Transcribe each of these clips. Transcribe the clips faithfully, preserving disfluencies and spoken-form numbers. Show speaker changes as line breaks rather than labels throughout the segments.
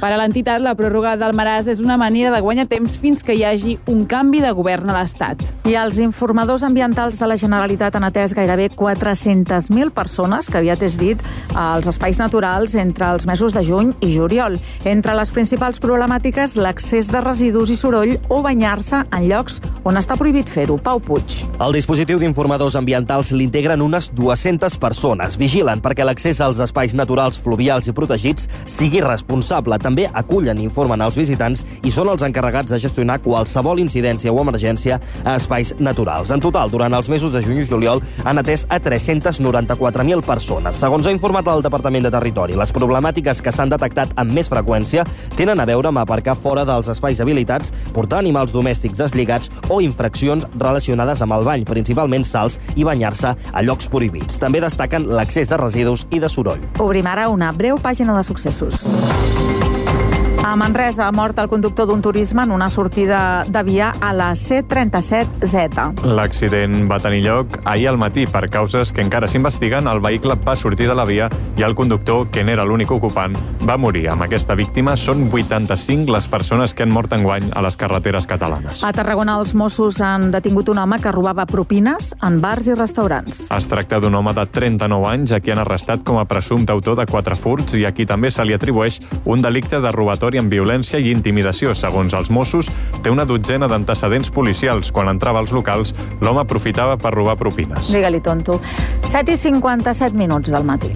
Per a l'entitat, la pròrroga del Maràs és una manera de guanyar temps fins que hi hagi un canvi de govern a l'Estat.
I els informadors ambientals de la Generalitat han atès gairebé quatre-centes mil persones, que aviat és dit, als espais naturals entre els mesos de juny i juliol. Entre les principals problemàtiques, l'accés de residus i soroll o banyar-se en llocs on està prohibit fer-ho. Pau Puig.
El dispositiu d'informadors ambientals l'integren unes dues-centes persones. Vigilen perquè l'accés als espais naturals, fluvials i protegits sigui responsable. També acullen i informen als visitants i són els encarregats de gestionar qualsevol incidència o emergència a espais naturals. En total, durant els mesos de juny i juliol han atès a tres-centes noranta-quatre mil persones. Segons ha informat el Departament de Territori, les problemàtiques que s'han detectat amb més freqüència tenen a veure amb aparcar fora dels espais habilitats, portar animals domèstics deslligats o infraccions relacionades amb el bany, principalment salts, i banyar-se a llocs prohibits. També destaquen l'accés de residus i de soroll.
Obrim ara una breu pàgina de successos. A Manresa ha mort el conductor d'un turisme en una sortida de via a la C trenta-set Z.
L'accident va tenir lloc ahir al matí. Per causes que encara s'investiguen, el vehicle va sortir de la via i el conductor, que n'era l'únic ocupant, va morir. Amb aquesta víctima són vuitanta-cinc les persones que han mort enguany a les carreteres catalanes.
A Tarragona, els Mossos han detingut un home que robava propines en bars i restaurants.
Es tracta d'un home de trenta-nou anys a qui han arrestat com a presumpte autor de quatre furts i a qui també se li atribueix un delicte de robatori amb violència i intimidació. Segons els Mossos, té una dotzena d'antecedents policials. Quan entrava als locals, l'home aprofitava per robar propines.
Digue-li, tonto. set i cinquanta-set minuts del matí.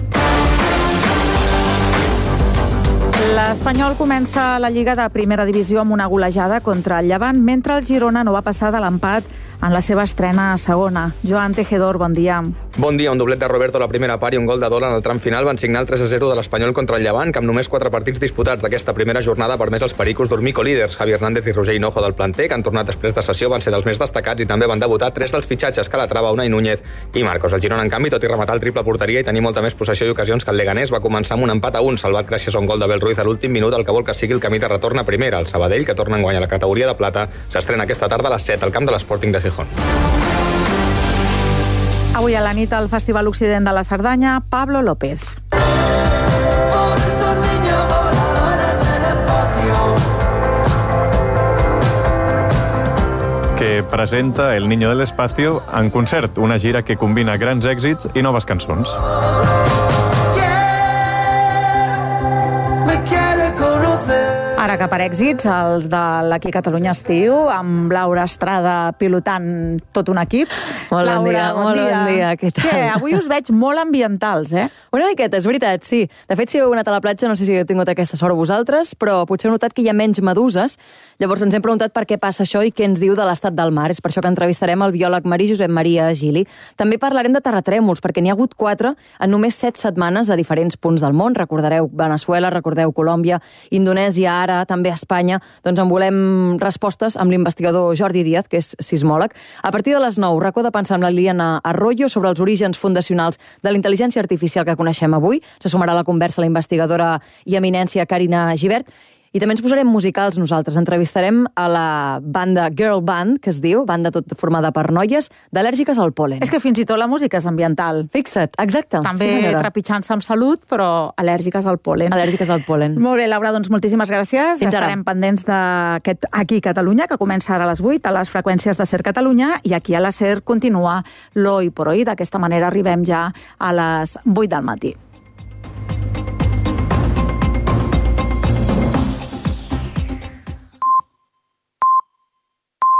L'Espanyol comença la Lliga de Primera Divisió amb una golejada contra el Llevant, mentre el Girona no va passar de l'empat en la seva estrena a segona. Joan Tejedor, bon dia.
Bon dia. Un doblet de Roberto a la primera part i un gol de Dola en el tram final van signar el tres a zero de l'Espanyol contra el Llevant, que amb només quatre partits disputats d'aquesta primera jornada ha permès als pericos dormir co-líders. Javi Hernández i Roger Hinojo del planter, que han tornat després de sessió, van ser dels més destacats i també van debutar tres dels fitxatges, Calatrava, Unai Núñez i Marcos. El Girona, en canvi, tot i rematar el triple porteria i tenir molta més possessió i ocasions que el Leganés, va començar amb un empat a un, salvat gràcies a un gol de Bel Ruiz a l'últim minut, el que vol que sigui el camí de retorn a primera. El Sabadell, que torna enguany a la categoria de plata, s'estrena aquesta tarda a les set al camp de l'Sporting de Gijón.
Avui a la nit al Festival Occident de la Cerdanya, Pablo López.
Que presenta El Niño del Espacio en concert, una gira que combina grans èxits i noves cançons.
Ara que per èxits, els de l'Aquí Catalunya Estiu, amb Laura Estrada pilotant tot un equip.
Molt
Laura,
bon dia,
bon
molt
dia.
bon dia, què tal?
Què? Avui us veig molt ambientals, eh?
Una miqueta, és veritat, sí. De fet, si heu anat a la platja, no sé si heu tingut aquesta sort vosaltres, però potser heu notat que hi ha menys meduses. Llavors ens hem preguntat per què passa això i què ens diu de l'estat del mar. És per això que entrevistarem el biòleg marí Josep Maria Gili. També parlarem de terratrèmols, perquè n'hi ha hagut quatre en només set setmanes a diferents punts del món. Recordareu Veneçuela, recordeu Colòmbia, Indonèsia, ara també Espanya. Doncs en volem respostes amb l'investigador Jordi Díaz, que és sismòleg. A partir de les nou, racó de pensar amb la Liliana Arroyo sobre els orígens fundacionals de la intel·ligència artificial que coneixem avui. Se sumarà a la conversa la investigadora i eminència Carina Gibert. I també ens posarem musicals nosaltres. Entrevistarem a la banda Girl Band, que es diu, banda tot formada per noies, d'al·lèrgiques al pol·len.
És que fins i tot la música és ambiental.
Fixa't, exacte.
També
sí,
trepitjant-se amb salut, però al·lèrgiques al pol·len.
Al·lèrgiques al pol·len.
Molt bé, Laura, doncs moltíssimes gràcies.
Fins ara.
Estarem pendents d'aquest Aquí Catalunya, que comença ara a les vuit, a les freqüències de Ser Catalunya, i aquí a la Ser continua l'Hoy por Hoy. D'aquesta manera arribem ja a les vuit del matí.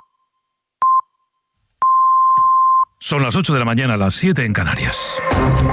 Son las ocho de la mañana, las siete en Canarias.